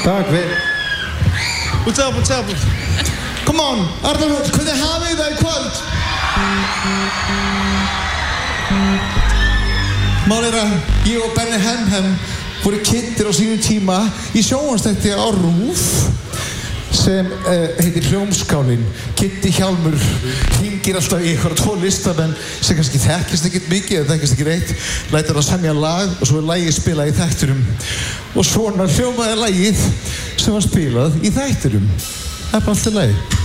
Takk fyrir. What's up? Come on, Arnar, hvernig hafið það í kvöld? Mál að ég og Benny Hemhem voru kynntir á sínum tíma í sjónvarpsþætti á RÚV sem heitir Hljómskálinn. Kiddi Hjálmur hringir alltaf í einhverja 2 listamenn sem kannski þekkist ekkert mikið eða þekkist ekki neitt, lætur að semja lag og svo lagið spilað í þættinum. Og svona hljómaði lagið sem var spilað í þættinum. Það er bara alltaf lagið.